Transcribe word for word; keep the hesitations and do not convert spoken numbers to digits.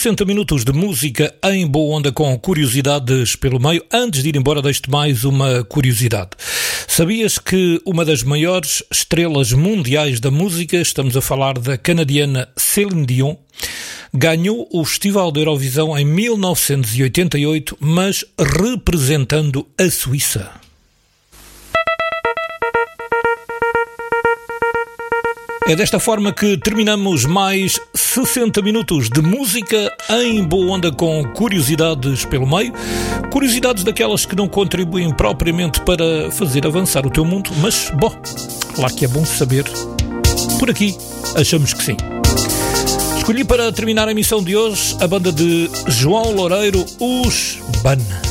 sessenta minutos de música em boa onda com curiosidades pelo meio. Antes de ir embora, deixo-te mais uma curiosidade. Sabias que uma das maiores estrelas mundiais da música, estamos a falar da canadiana Céline Dion, ganhou o Festival da Eurovisão em mil novecentos e oitenta e oito, mas representando a Suíça. É desta forma que terminamos mais sessenta minutos de música em boa onda com curiosidades pelo meio. Curiosidades daquelas que não contribuem propriamente para fazer avançar o teu mundo, mas, bom, lá que é bom saber. Por aqui, achamos que sim. Escolhi para terminar a emissão de hoje a banda de João Loureiro, os Ban.